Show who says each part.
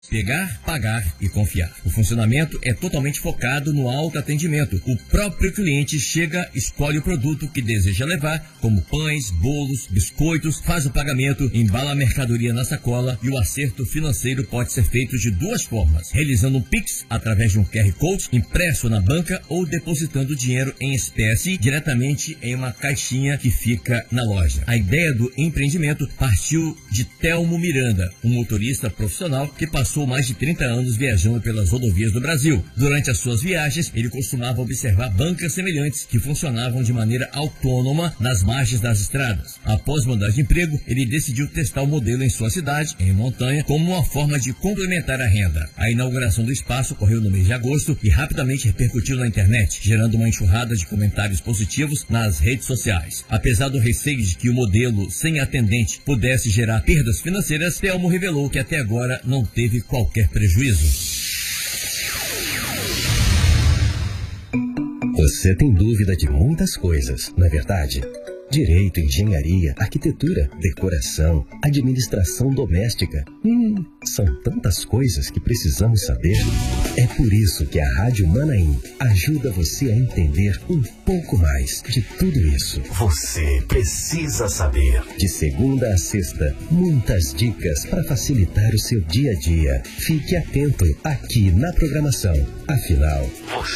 Speaker 1: Pegar, pagar e confiar. O funcionamento é totalmente focado no autoatendimento. O próprio cliente chega, escolhe o produto que deseja levar, como pães, bolos, biscoitos, faz o pagamento, embala a mercadoria na sacola e o acerto financeiro pode ser feito de duas formas: realizando um Pix através de um QR Code impresso na banca ou depositando o dinheiro em espécie diretamente em uma caixinha que fica na loja. A ideia do empreendimento partiu de Telmo Miranda, um motorista profissional que passou mais de 30 anos viajando pelas rodovias do Brasil. Durante as suas viagens, ele costumava observar bancas semelhantes que funcionavam de maneira autônoma nas margens das estradas. Após mudar de emprego, ele decidiu testar o modelo em sua cidade, em Montanha, como uma forma de complementar a renda. A inauguração do espaço ocorreu no mês de agosto e rapidamente repercutiu na internet, gerando uma enxurrada de comentários positivos nas redes sociais. Apesar do receio de que o modelo sem atendente pudesse gerar perdas financeiras, Telmo revelou que até agora não teve qualquer prejuízo.
Speaker 2: Você tem dúvida de muitas coisas, não é verdade? Direito, engenharia, arquitetura, decoração, administração doméstica. São tantas coisas que precisamos saber. É por isso que a Rádio Manaim ajuda você a entender um pouco mais de tudo isso.
Speaker 3: Você precisa saber.
Speaker 2: De segunda a sexta, muitas dicas para facilitar o seu dia a dia. Fique atento aqui na programação. Afinal,